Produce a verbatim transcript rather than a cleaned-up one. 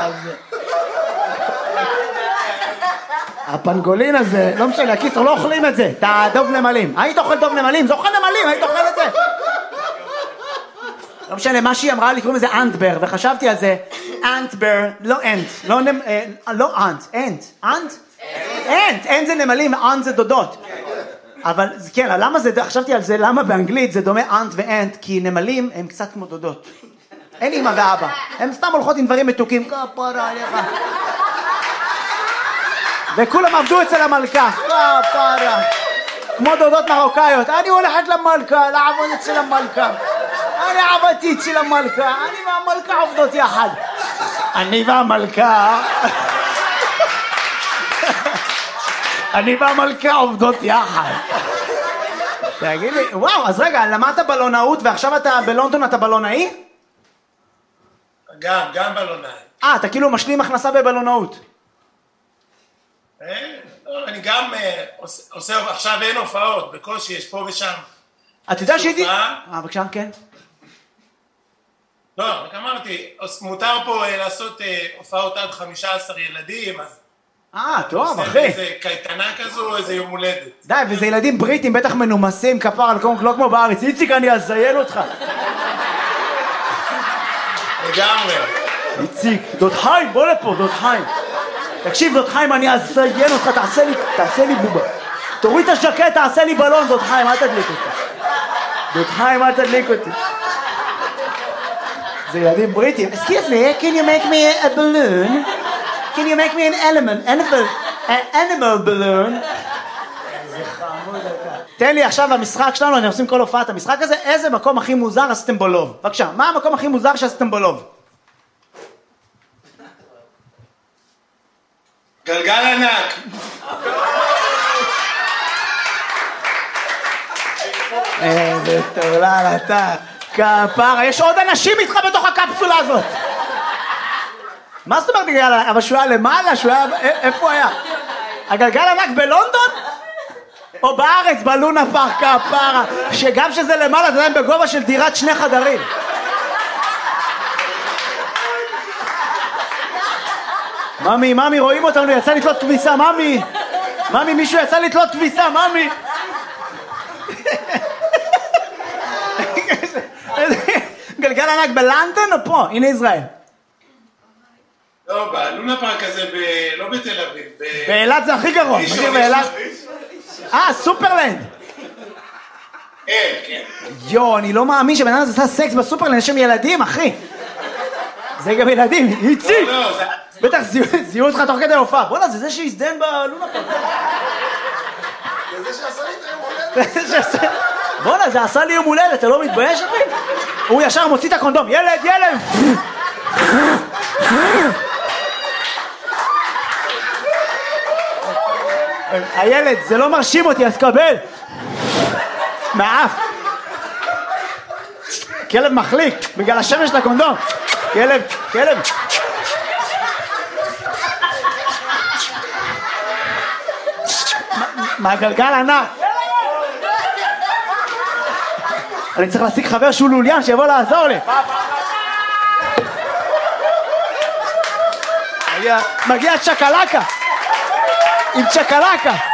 הזה. הפנגולין הזה, לא משנה, הקיצור, לא אוכלים את זה, את הדוב נמלים. היית אוכל דוב נמלים? זה אוכל נמלים, היית אוכל את זה. לא משנה, מה שהיא אמרה לי, קוראים לזה אנטבר, וחשבתי על זה, אנטבר, לא אנט, לא נמ... לא אנט, אנט, אנט? אנט, אנט זה נמלים, אנט זה דודות. אבל כן, למה זה, חשבתי על זה, למה באנגלית זה דומה אנט ואנט, כי נמלים הם קצת כמו דודות. אין אמא ואבא, הם סתם הולכות עם דברים מתוקים, כפרה עליך. וכולם עבדו אצל המלכה, כפרה. כמו דודות מרוקאיות, אני הולכת למלכה, לעבוד אצל המלכה. אני עבדתי אצל המלכה, אני והמלכה עובדות יחד. אני והמלכה... אני והמלכה עובדות יחד. תגיד לי, וואו, אז רגע, למדת בלונאות ועכשיו אתה בלונדון אתה בלונאי? גם, גם בלונאי. אה, אתה כאילו משלים הכנסה בבלונאות. אני גם עושה, עכשיו אין הופעות, בקושי יש פה ושם. אתה יודע שהייתי... אה, בבקשה, כן. לא, רק אמרתי, מותר פה לעשות הופעות עד חמישה עשר ילדים, אז... אה, טוב, אחי. איזה קייטנה כזו, איזה יום הולדת. די, וזה ילדים בריטים, בטח מנומסים, כפר על קום, לא כמו בארץ. איציק, אני אזיין אותך. לגמרי. איציק, דוד חיים, בוא לפה, דוד חיים. תקשיב, דוד חיים, אני אזיין אותך, תעשה לי, תעשה לי בובה. תוריד את השקט, תעשה לי בלון, דוד חיים, אל תדליק אותי. דוד חיים, אל תדליק אותי. זה ילדים בריטים. Excuse me, can you make me a balloon? Can you make me an element, animal, an animal balloon? איזה חמוד אתה. תן לי עכשיו המשחק שלנו, אני עושים כל הופעת המשחק הזה, איזה מקום הכי מוזר עשיתם בו לוב? בבקשה, מה המקום הכי מוזר שעשיתם בו לוב? גלגל ענק. איזה טורלל אתה. כפרה, יש עוד אנשים איתך בתוך הקפסולה הזאת. מה זאת אומרת גלגל ענק? אבל שהוא היה למעלה, שהוא היה... איפה הוא היה? הגלגל ענק בלונדון? או בארץ, בלונה פארק, כפרה, שגם שזה למעלה, זה היה בגובה של דירת שני חדרים. ממי, ממי, רואים אותנו, יצא לתלות כביסה, ממי. ממי, מישהו יצא לתלות כביסה, ממי. גלגל ענק בלונדון או פה? הנה ישראל. לא, בלונה פארק הזה, לא בתל אביב. באילת זה הכי גרוע. אה, סופרלנד. כן, כן. יו, אני לא מאמין שבן אדם עשה סקס בסופרלנד, יש שם ילדים, אחי. זה גם ילדים, איציק. בטח זיהו אותך תוך כדי הופעה. בוא'נה, זה זה שהזדן בלונה פארק. זה זה שעשה לי את היום הולדת. בוא'נה, זה עשה לי יום הולדת, אתה לא מתבייש, אחי? הוא ישר מוציא את הקונדום, ילד, ילד! הילד, זה לא מרשים אותי, אז קבל. מהאף. כלב מחליק, בגלל השמש לקונדום. כלב, כלב. מהגלגל ענק. אני צריך להשיג חבר שהוא לוליין שיבוא לעזור לי. מגיע צ'קלקה עם צ'קלקה.